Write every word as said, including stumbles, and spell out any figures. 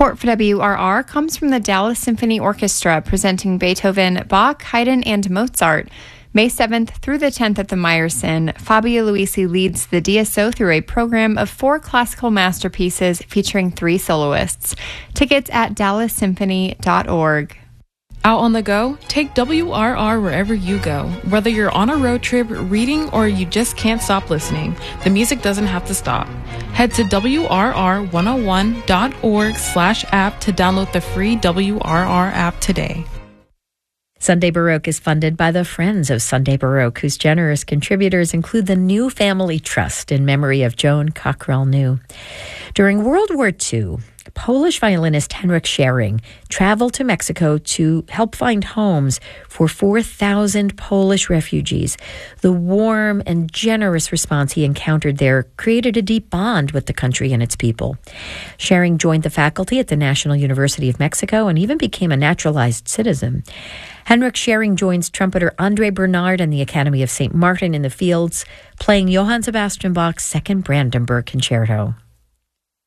Support for W R R comes from the Dallas Symphony Orchestra, presenting Beethoven, Bach, Haydn, and Mozart. May seventh through the tenth at the Meyerson, Fabio Luisi leads the D S O through a program of four classical masterpieces featuring three soloists. Tickets at dallas symphony dot org. Out on the go? Take W R R wherever you go. Whether you're on a road trip, reading, or you just can't stop listening, the music doesn't have to stop. Head to W R R one oh one dot org slash app to download the free W R R app today. Sunday Baroque is funded by the Friends of Sunday Baroque, whose generous contributors include the New Family Trust in memory of Joan Cockrell New. During World War Two, Polish violinist Henryk Schering traveled to Mexico to help find homes for four thousand Polish refugees. The warm and generous response he encountered there created a deep bond with the country and its people. Schering joined the faculty at the National University of Mexico and even became a naturalized citizen. Henryk Schering joins trumpeter Andre Bernard and the Academy of Saint Martin in the Fields, playing Johann Sebastian Bach's Second Brandenburg Concerto.